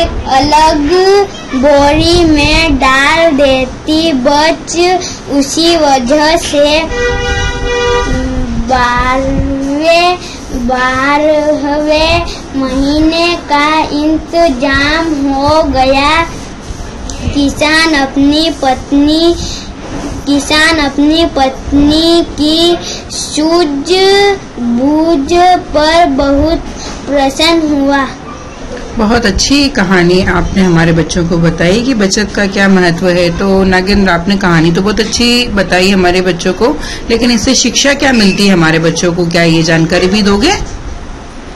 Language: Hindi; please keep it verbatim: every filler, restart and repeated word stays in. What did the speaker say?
एक अलग बोरी में डाल देती। बच उसी वजह से बारहवें बारहवें महीने का इंतजाम हो गया। किसान अपनी पत्नी किसान अपनी पत्नी की सूझबूझ पर बहुत प्रसन्न हुआ। बहुत अच्छी कहानी आपने हमारे बच्चों को बताई कि बचत का क्या महत्व है। तो नागेंद्र, आपने कहानी तो बहुत अच्छी बताई हमारे बच्चों को, लेकिन इससे शिक्षा क्या मिलती है हमारे बच्चों को, क्या ये जानकारी भी दोगे?